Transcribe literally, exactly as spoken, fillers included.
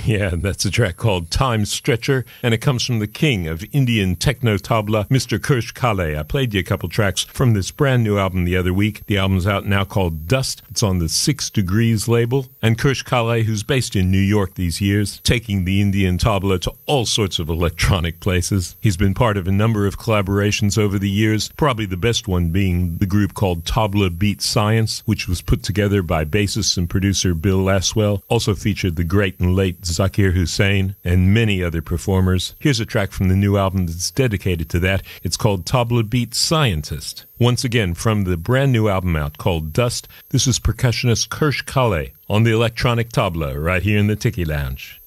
Yeah, that's a track called Time Stretcher, and it comes from the king of Indian techno tabla, Mister Kirsch Kale. I played you a couple tracks from this brand new album the other week. The album's out now called Dust. It's on the Six Degrees label. And Kirsch Kale, who's based in New York these years, taking the Indian tabla to all sorts of electronic places. He's been part of a number of collaborations over the years, probably the best one being the group called Tabla Beat Science, which was put together by bassist and producer Bill Laswell. Also featured the great and late Zakir Hussain and many other performers. Here's a track from the new album that's dedicated to that. It's called Tabla Beat Scientist. Once again, from the brand new album out called Dust, this is percussionist Kirsch Kale on the electronic tabla right here in the Tiki Lounge.